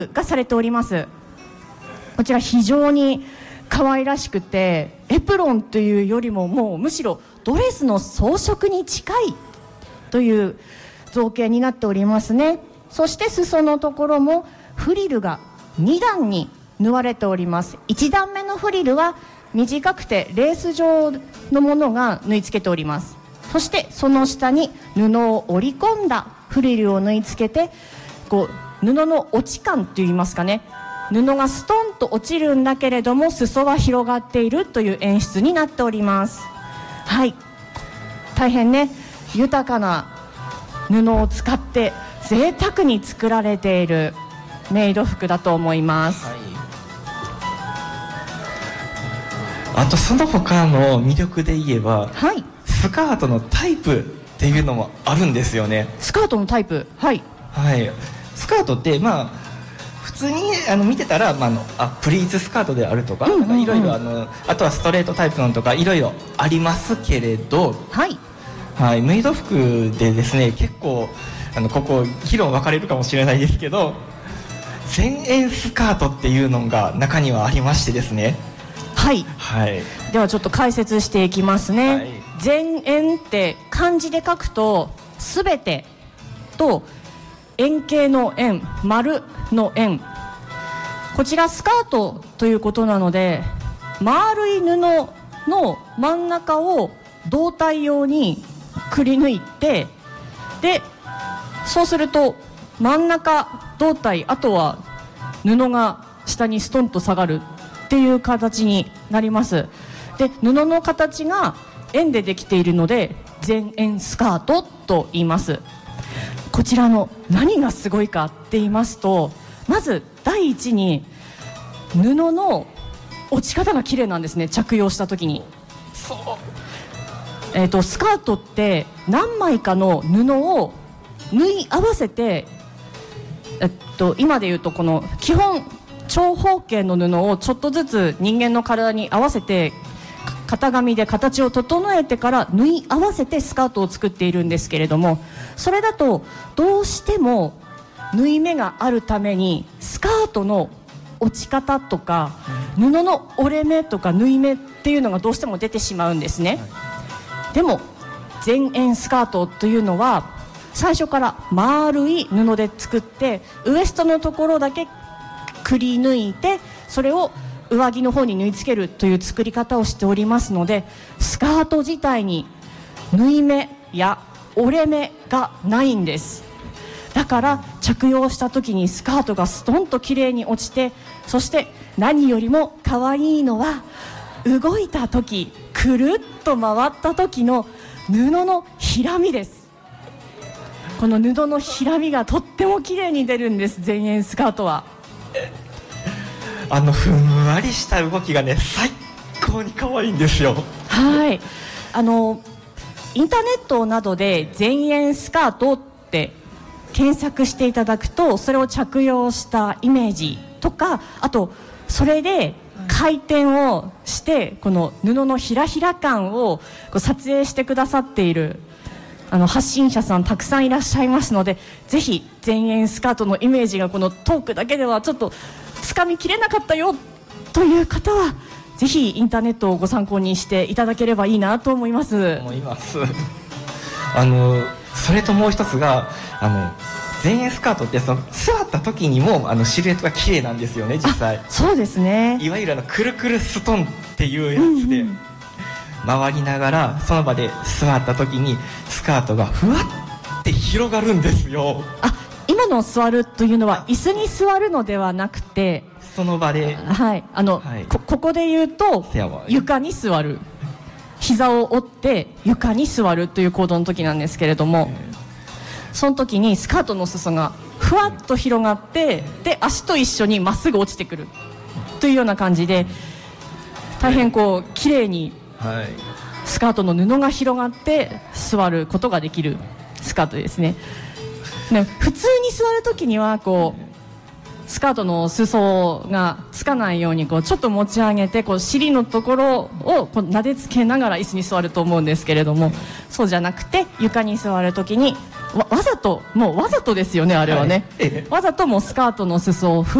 がされております。こちら非常に可愛らしくて、エプロンというよりももうむしろドレスの装飾に近いという造形になっておりますね。そして裾のところもフリルが2段に縫われております。1段目のフリルは短くてレース状のものが縫い付けております。そしてその下に布を織り込んだフリルを縫い付けて、こう布の落ち感といいますかね、布がストンと落ちるんだけれども裾は広がっているという演出になっております。はい、大変ね豊かな布を使って贅沢に作られているメイド服だと思います。 はい、あとその他の魅力で言えば、 はい、 スカートのタイプっていうのもあるんですよね。 スカートのタイプ、はい、 はい、スカートって普通に見てたら、プリーツスカートであるとか、いろいろあとはストレートタイプのとかいろいろありますけれど、 はい、 はい、メイド服でですね、結構ここ議論分かれるかもしれないですけど、前円スカートっていうのが中にはありましてですね。 はい、 はい、 ではちょっと解説していきますね。はい、前円って漢字で書くとすべてと円形の円、丸の円、こちらスカートということなので、丸い布の真ん中を胴体用にくり抜いて、でそうすると真ん中胴体、あとは布が下にストンと下がるっていう形になります。で布の形が円でできているので前円スカートと言います。こちらの何がすごいかって言いますと、まず第一に布の落ち方が綺麗なんですね。着用した時にスカートって何枚かの布を縫い合わせて、今でいうとこの基本長方形の布をちょっとずつ人間の体に合わせて型紙で形を整えてから縫い合わせてスカートを作っているんですけれども、それだとどうしても縫い目があるためにスカートの落ち方とか布の折れ目とか縫い目っていうのがどうしても出てしまうんですね。でも前円スカートというのは最初から丸い布で作って、ウエストのところだけくり抜いて、それを上着の方に縫い付けるという作り方をしておりますので、スカート自体に縫い目や折れ目がないんです。だから着用した時にスカートがストンと綺麗に落ちて、そして何よりも可愛いのは動いた時、くるっと回った時の布のひらみです。この布のひらみがとっても綺麗に出るんです、前円スカートは。 ふんわりした動きがね、最高に可愛いんですよ。 はい、インターネットなどで前円スカートって検索していただくと、それを着用したイメージとか、あとそれで回転をしてこの布のひらひら感を撮影してくださっている発信者さんたくさんいらっしゃいますので、ぜひ前円スカートのイメージがこのトークだけではちょっとつかみきれなかったよという方は、ぜひインターネットをご参考にしていただければいいなと思います。 それともう一つが前円スカートって座った時にもシルエットが綺麗なんですよね、実際。 そうですね、 いわゆるくるくるストンっていうやつで、回りながらその場で座った時にスカートがふわって広がるんですよ。 今の座るというのは椅子に座るのではなくて、 その場で、 はい、ここで言うと床に座る、膝を折って床に座るという行動の時なんですけれども、その時にスカートの裾がふわっと広がって、で足と一緒にまっすぐ落ちてくるというような感じで、大変綺麗にスカートの布が広がって座ることができるスカートですね。普通に座る時にはスカートの裾がつかないようにちょっと持ち上げて尻のところを撫でつけながら椅子に座ると思うんですけれども、そうじゃなくて床に座る時にわざとですよねあれはね、 はいわざともうスカートの裾を